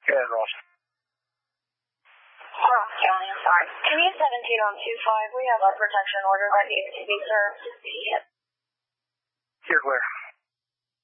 Go ahead, Ross. Ross County, I'm sorry. Can you 17 on 25? We have a protection order that needs to be served. Here, Claire.